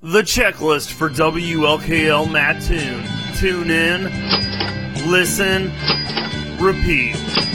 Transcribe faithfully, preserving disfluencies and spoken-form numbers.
The checklist for W L K L Mattoon. Tune in, listen, repeat.